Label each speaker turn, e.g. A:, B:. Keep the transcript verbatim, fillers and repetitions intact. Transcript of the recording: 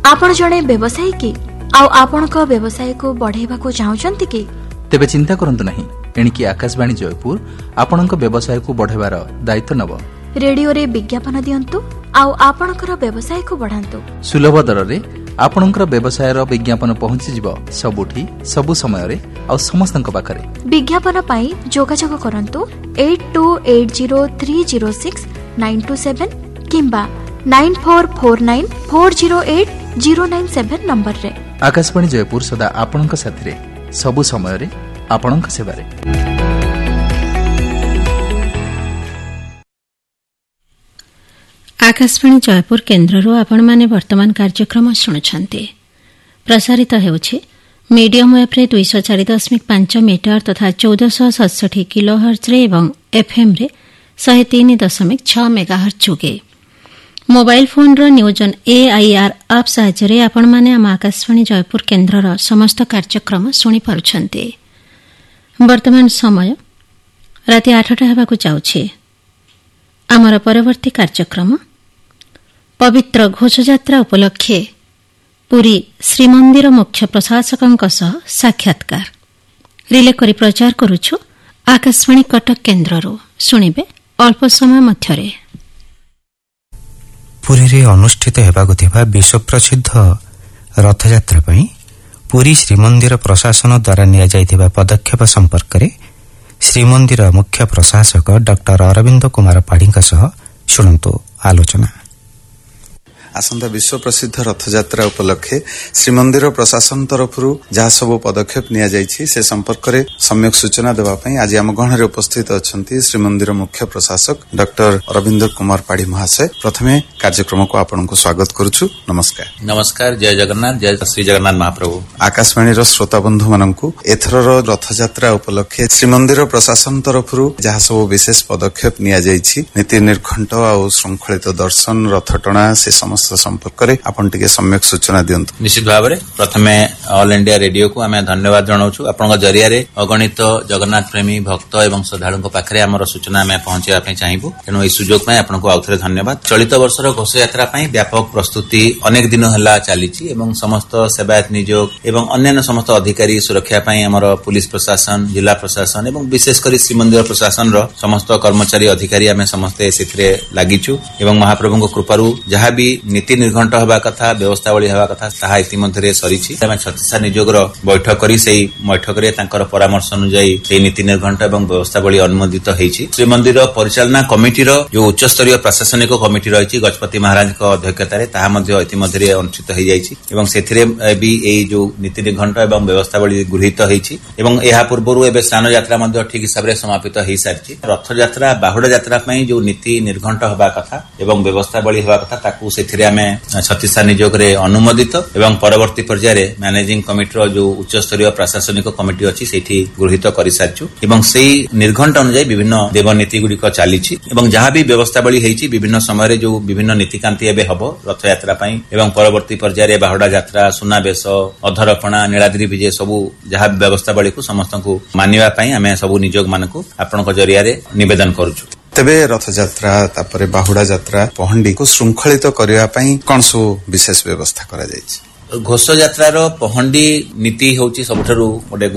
A: आपण जड़े व्यवसायी कि आपण व्यवसाय को बढ़ावा को चाहते कि
B: तेबे चिंता करंतु नहीं एणिकी आकाशवाणी जयपुर आपणक व्यवसाय को बढ़ावार दायित्व नब।
A: रेडियो रे विज्ञापन दियंतु आउ आपणकर व्यवसाय को बढ़ांतु।
B: सुलभ दर रे आपणकर व्यवसाय रो विज्ञापन पहुंची जिवो सबुठी सबु समय रे आ समस्तक पाखरे।
A: विज्ञापन पाई जोगाजोग करंतु eight to eight zero three zero six nine to seven किंबा nine four four nine four zero eight zero nine seven number रे।
B: आकाशवाणी जयपुर सदा आपणक साथी रे सबु समय रे आपणक सेवा रे।
C: आकाशवाणी जयपुर केन्द्रରୁ ଆପଣମାନେ ବର୍ତ୍ତମାନ କାର୍ଯ୍ୟକ୍ରମ ଶୁଣୁଛନ୍ତି। ପ୍ରସାରିତ ହେଉଛି ମିଡିୟମ୍ ୱେଭ୍ରେ ଦୁଇଶହ ଚାରି ଦଶମିକ ପାଞ୍ଚ ମିଟର ତଥା ଚଉଦଶହ ସତଷଠି କିଲୋ ହର୍ଜରେ ଏବଂ ଏଫ୍ଏମ୍ରେ ଶହେ ତିନି ଦଶମିକ ଛଅ ମେଗାହର୍ଜ ଯୋଗେ। ମୋବାଇଲ୍ ଫୋନ୍ର ନ୍ୟୁଜ୍ ଅନ୍ ଏଆଇଆର୍ ଆପ୍ ସାହାଯ୍ୟରେ ଆପଣମାନେ ଆମ ଆକାଶବାଣୀ ଜୟପୁର କେନ୍ଦ୍ରର ସମସ୍ତ କାର୍ଯ୍ୟକ୍ରମ ଶୁଣିପାରୁଛନ୍ତି। ବର୍ତ୍ତମାନ ସମୟ ରାତି ଆଠଟା ହେବାକୁ ଯାଉଛି। ଆମର ପରବର୍ତ୍ତୀ କାର୍ଯ୍ୟକ୍ରମ ପବିତ୍ର ଘୋଷଯାତ୍ରା ଉପଲକ୍ଷେ ପୁରୀ ଶ୍ରୀମନ୍ଦିର ମୁଖ୍ୟ ପ୍ରଶାସକଙ୍କ ସହ ସାକ୍ଷାତକାର ରିଲେ କରି ପ୍ରଚାର କରୁଛୁ ଆକାଶବାଣୀ କଟକ କେନ୍ଦ୍ରରୁ। ଶୁଣିବେ ଅଳ୍ପ ସମୟ ମଧ୍ୟରେ।
D: ପୁରୀରେ ଅନୁଷ୍ଠିତ ହେବାକୁ ଥିବା ବିଶ୍ୱପ୍ରସିଦ୍ଧ ରଥଯାତ୍ରା ପାଇଁ ପୁରୀ ଶ୍ରୀମନ୍ଦିର ପ୍ରଶାସନ ଦ୍ୱାରା ନିଆଯାଇଥିବା ପଦକ୍ଷେପ ସମ୍ପର୍କରେ ଶ୍ରୀମନ୍ଦିର ମୁଖ୍ୟ ପ୍ରଶାସକ ଡକ୍ଟର ଅରବିନ୍ଦ କୁମାର ପାଢ଼ୀଙ୍କ ସହ ଶୁଣନ୍ତୁ ଆଲୋଚନା।
E: आसंता विश्व प्रसिद्ध रथयात्रा उपलक्षे श्रीमंदिर प्रशासन तरफ जहाँ सब पदक्षेप निया जायछि से संपर्क में सम्यक सूचना देवा पई आज आम गहन उपस्थित अछंती श्रीमंदिर मुख्य प्रशासक डॉक्टर अरविंद कुमार पाढ़ी महाशय। प्रथमे कार्यक्रम को आपन को स्वागत करूछु। नमस्कार।
F: नमस्कार। जय जगन्नाथ। जय श्री जगन्नाथ महाप्रभु।
E: आकाशवाणी श्रोता बंधु मानकु एथरर रथयात्रा उपलक्षे श्रीमंदिर प्रशासन तरफ जहाँ सब विशेष पदक्षेप निया जायछि नीति निर्घंट आ श्रृंखलित दर्शन रथटଣା से समस्त संपर्क में आपन टिके सम्यक सूचना दियंतु।
F: निश्चित भाव में प्रथमे ऑल इंडिया रेडियो को आम धन्यवाद जनाऊँ। आपन जरिया अगणित जगन्नाथ प्रेमी भक्त एवं श्रद्धालु पाखे आमर सूचना आम पहुंचाई चाहिए तेणु यह सुजोग आपको आउ थे धन्यवाद। चलित वर्षर घोषयात्रा व्यापक प्रस्तुति अनेक दिन है चली समस्त सेवायत नियोग एवं अन्य समस्त अधिकारी सुरक्षा आमर पुलिस प्रशासन जिला प्रशासन एवं विशेषकर श्रीमंदिर प्रशासन समस्त कर्मचारी अधिकारी आम समस्ते से लगिचु एवं महाप्रभु कृपारू जहाँ भी नीति निर्घंट हवा कथा व्यवस्थावली हवा कथा ताहा इतिमध्य सरी छत्तीसा नियोग बैठक करी सेही बैठक रे तांकर परामर्श अनुसार से नीति निर्घंट एवं व्यवस्थावली अनुमोदित होईछि। श्रीमंदिर परिचालना कमिटीर जो उच्च स्तरीय प्रशासनिक कमिटी रही गजपति महाराज अध्यक्षतार ताहा इतिमध्य अनुष्ठित हो जाइछि एवं सेथिरे भी एई जो नीति निर्घंट एवं व्यवस्थावली गृहीत होईछि एवं एहा पूर्वरु एबे स्नान यात्रा मध्ये ठीक हिसाब रे समापित हो सारिछि। रथ यात्रा बाहुडा यात्रा पई जो नीति निर्घंट हवा कथा एवं व्यवस्थावली हवा कथा ताकू सेथिरे आमे छत्तीसा नियोग रे अनुमोदित एवं परवर्ती पर्याय मैनेजिंग कमिटीर जो उच्च स्तरीय प्रशासनिक कमिटी अच्छी सेठी गृहीत कर सारिछु एवं सेही निर्घंट अनुसार विभिन्न देवनीति गुड़िक चली एवं जहाँ भी व्यवस्थावली होईछि विभिन्न समय जो विभिन्न नीतिकांति एबे हबो रथ यात्रा पई एवं परवर्ती पर्याय बाहुडा यात्रा सुनाबेश अधरपणा नीलाद्री विजय सबू जहाँ व्यवस्थावली को समस्त को मानिबा पई आमे सबू नियोग मानकु आपनक जरिया रे निवेदन करूछु।
E: तेबे रथयात्रा तापरे बाहुडा यात्रा पहंडी को श्रृंखलित करबा पई कोन सो विशेष व्यवस्था करा जायछि।
F: घोष यात्रार पहंडी नीति होची सबठारु गोटे